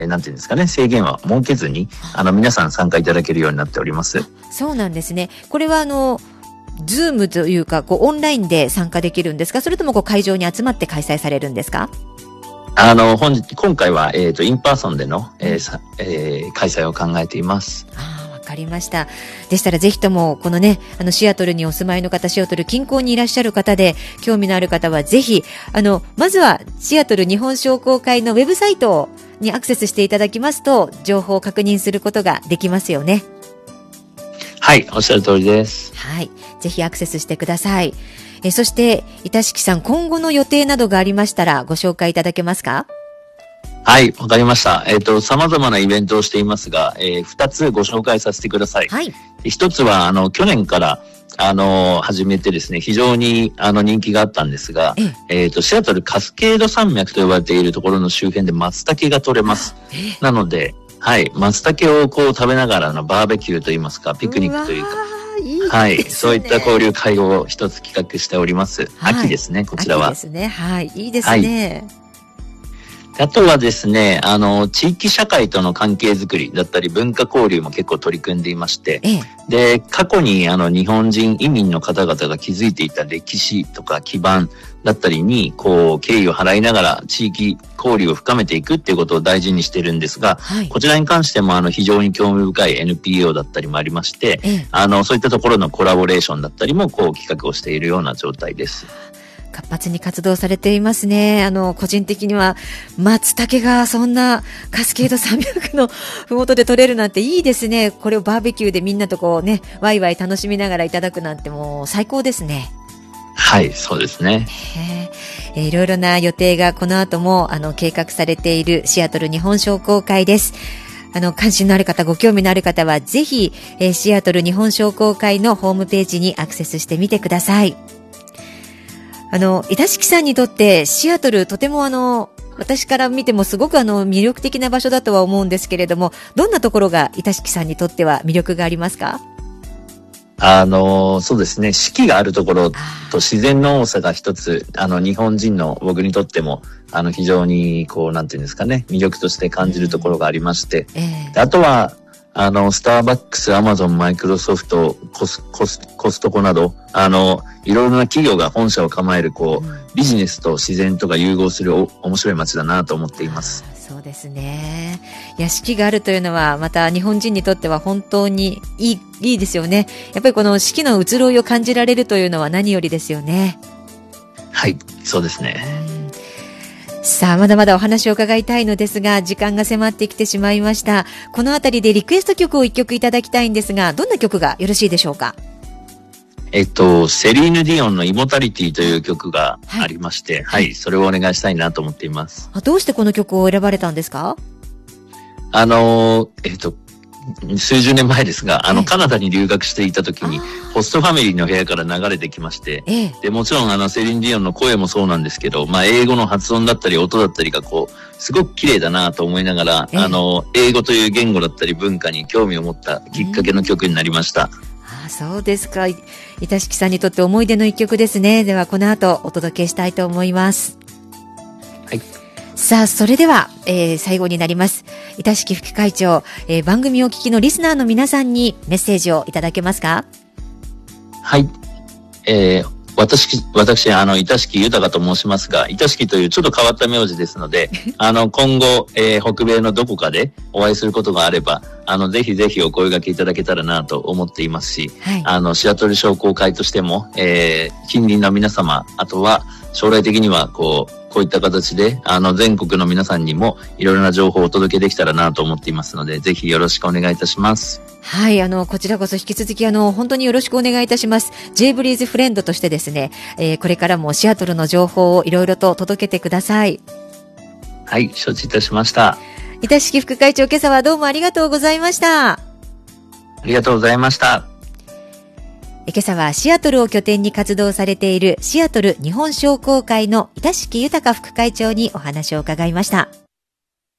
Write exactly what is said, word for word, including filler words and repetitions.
ー、なんていうんですかね、制限は設けずに、あの、皆さん参加いただけるようになっております。 そうなんですね。これはあの、ズームというか、こう、オンラインで参加できるんですか？それともこう、会場に集まって開催されるんですか？ あの、本日、今回は、えっと、インパーソンでの、えーさえー、開催を考えています。 ああ、わかりました。でしたらぜひとも、このね、あの、シアトルにお住まいの方、シアトル近郊にいらっしゃる方で、興味のある方はぜひ、あの、まずは、シアトル日本商工会のウェブサイトにアクセスしていただきますと、情報を確認することができますよね。 はい、おっしゃる通りです。 はい。ぜひアクセスしてください。えそして、板敷さん、今後の予定などがありましたらご紹介いただけますか？ はい、わかりました。えっと、様々なイベントをしていますが、えー、二つご紹介させてください。 はい。 一つは、あの、去年から、あの、始めてですね、非常に、あの、人気があったんですが、えっ、えー、と、シアトルカスケード山脈と呼ばれているところの周辺で松茸が取れます。なので、はい、松茸をこう食べながらのバーベキューといいますか、ピクニックというか、 いいですね。 はい。そういった交流会を一つ企画しております。はい、秋ですね、こちらは。 秋ですね。はい。いいですね。はい 、あとはですね、あの、地域社会との関係づくりだったり、文化交流も結構取り組んでいまして、ええ、で、過去にあの、日本人移民の方々が築いていた歴史とか基盤だったりに、こう、敬意を払いながら地域交流を深めていくっていうことを大事にしてるんですが、はい、こちらに関してもあの、非常に興味深い エヌピーオー だったりもありまして、ええ、あの、そういったところのコラボレーションだったりも、こう、企画をしているような状態です。 活発に活動されていますね。あの、個人的には、松茸がそんなカスケード山脈のふもとで取れるなんていいですね。これをバーベキューでみんなとこうね、ワイワイ楽しみながらいただくなんてもう最高ですね。 はい、そうですね。 えー、いろいろな予定がこの後も、あの、計画されているシアトル日本商工会です。あの、関心のある方、ご興味のある方は、ぜひ、えー、シアトル日本商工会のホームページにアクセスしてみてください。あの、板敷さんにとってシアトルとてもあの、私から見てもすごくあの魅力的な場所だとは思うんですけれども、どんなところが板敷さんにとっては魅力がありますか？ あの、そうですね、四季があるところと自然の多さが一つ、あの、日本人の僕にとっても、あの、非常にこう、なんていうんですかね、魅力として感じるところがありまして、えー、あとは、あの、スターバックス、アマゾン、マイクロソフト、コス、コス、コストコなど、あの、いろいろな企業が本社を構える、こう、うん、ビジネスと自然とが融合するお面白い街だなと思っています。 そうですね。屋敷があるというのは、また日本人にとっては本当にいい、いいですよね。やっぱりこの四季の移ろいを感じられるというのは何よりですよね。 はい、そうですね。 さあ、まだまだお話を伺いたいのですが、時間が迫ってきてしまいました。このあたりでリクエスト曲を一曲いただきたいんですが、どんな曲がよろしいでしょうか？ えっと、セリーヌ・ディオンのイモタリティという曲がありまして、はい、はい、それをお願いしたいなと思っています。 あ、どうしてこの曲を選ばれたんですか？ あの、えっと、数十年前ですが、あの、カナダに留学していた時に、ホストファミリーの部屋から流れてきまして、ええ、で、もちろんあの、セリーヌ・ディオンの声もそうなんですけど、まあ、英語の発音だったり音だったりがこう、すごく綺麗だなと思いながら、ええ、あの、英語という言語だったり文化に興味を持ったきっかけの曲になりました。 あ、そうですか。板敷さんにとって思い出の一曲ですね。では、この後お届けしたいと思います。 はい。 さあ、それでは、えー、最後になります。板敷副会長、えー、番組をお聞きのリスナーの皆さんにメッセージをいただけますか？ はい。えー、私、私、あの、板敷豊と申しますが、板敷というちょっと変わった名字ですので、あの、今後、えー、北米のどこかでお会いすることがあれば、あの、ぜひぜひお声掛けいただけたらなと思っていますし、はい、あの、シアトル商工会としても、えー、近隣の皆様、あとは、将来的には、こう、こういった形で、あの、全国の皆さんにもいろいろな情報をお届けできたらなと思っていますので、ぜひよろしくお願いいたします。 はい、あの、こちらこそ引き続き、あの、本当によろしくお願いいたします。J ブリーズフレンドとしてですね、えー、これからもシアトルの情報をいろいろと届けてください。 はい、承知いたしました。 板敷副会長、今朝はどうもありがとうございました。 ありがとうございました。 今朝はシアトルを拠点に活動されているシアトル日本商工会の板敷豊副会長にお話を伺いました。